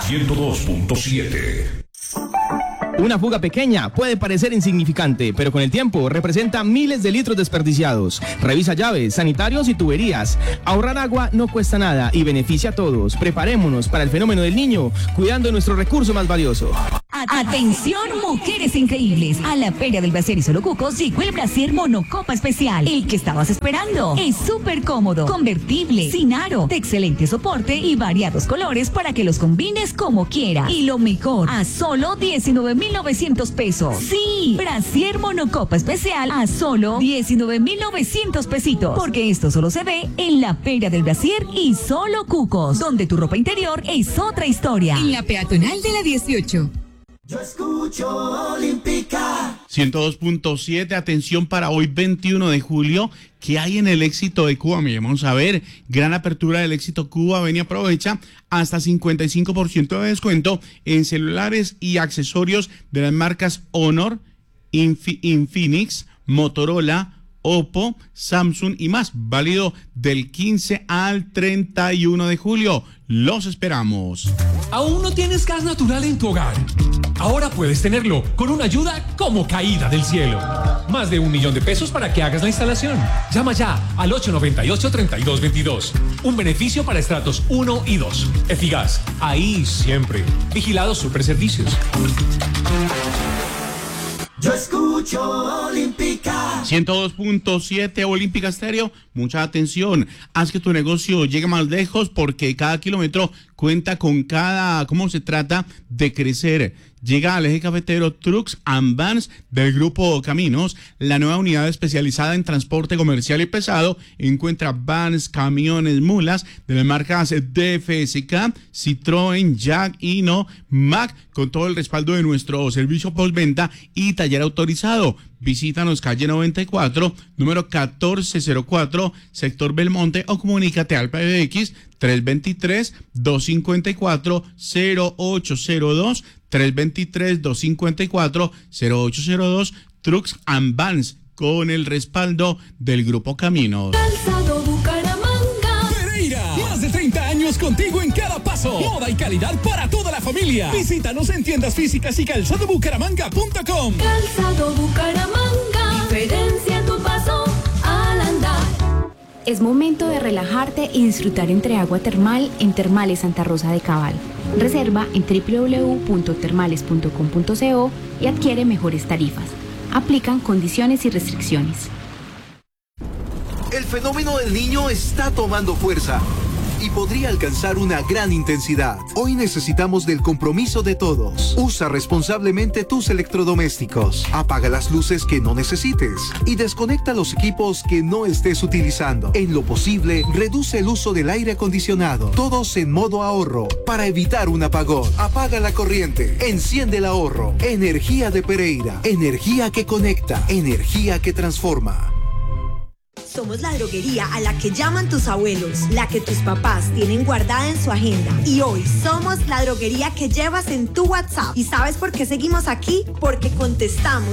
102.7. Una fuga pequeña puede parecer insignificante, pero con el tiempo representa miles de litros desperdiciados. Revisa llaves, sanitarios y tuberías. Ahorrar agua no cuesta nada y beneficia a todos. Preparémonos para el fenómeno del niño, cuidando nuestro recurso más valioso. Atención, mujeres increíbles. A la Feria del Brasier y Solo Cucos llegó el Brasier Monocopa Especial. El que estabas esperando. Es súper cómodo, convertible, sin aro, de excelente soporte y variados colores para que los combines como quieras. Y lo mejor, a solo 19,900 pesos. Sí, Brasier Monocopa Especial a solo 19,900 pesitos. Porque esto solo se ve en la Feria del Brasier y Solo Cucos, donde tu ropa interior es otra historia. En la peatonal de la 18. Yo escucho Olímpica. 102.7, atención para hoy 21 de julio, ¿qué hay en el Éxito de Cuba? Vamos a ver, gran apertura del Éxito Cuba, ven y aprovecha hasta 55% de descuento en celulares y accesorios de las marcas Honor, Infinix, Motorola, Oppo, Samsung y más, válido del 15 al 31 de julio. Los esperamos. ¿Aún no tienes gas natural en tu hogar? Ahora puedes tenerlo con una ayuda como caída del cielo. Más de 1 millón de pesos para que hagas la instalación. Llama ya al 898-3222. Un beneficio para estratos 1 y 2. Efigas, ahí siempre. Vigilados Superservicios. Yo escucho Olímpica. 102.7 Olímpica Estéreo. Mucha atención. Haz que tu negocio llegue más lejos porque cada kilómetro cuenta con cómo se trata de crecer. Llega al eje cafetero Trucks and Vans del Grupo Caminos, la nueva unidad especializada en transporte comercial y pesado. Encuentra vans, camiones, mulas de las marcas DFSK, Citroën, Jack, Hino, Mack, con todo el respaldo de nuestro servicio postventa y taller autorizado. Visítanos calle 94, número 1404, sector Belmonte, o comunícate al PBX 323-254-0802, 323-254-0802, Trucks and Vans, con el respaldo del Grupo Caminos. Calzado Bucaramanga. Pereira, más de 30 años contigo en cada paso. Moda y calidad para toda la familia. Visítanos en tiendas físicas y calzadobucaramanga.com. Calzado Bucaramanga. Diferencia tu paso al andar. Es momento de relajarte y disfrutar entre agua termal en Termales Santa Rosa de Cabal. Reserva en www.termales.com.co y adquiere mejores tarifas. Aplican condiciones y restricciones. El fenómeno del niño está tomando fuerza y podría alcanzar una gran intensidad. Hoy necesitamos del compromiso de todos. Usa responsablemente tus electrodomésticos. Apaga las luces que no necesites y desconecta los equipos que no estés utilizando. En lo posible, reduce el uso del aire acondicionado. Todos en modo ahorro para evitar un apagón. Apaga la corriente. Enciende el ahorro. Energía de Pereira. Energía que conecta. Energía que transforma. Somos la droguería a la que llaman tus abuelos, la que tus papás tienen guardada en su agenda. Y hoy somos la droguería que llevas en tu WhatsApp. ¿Y sabes por qué seguimos aquí? Porque contestamos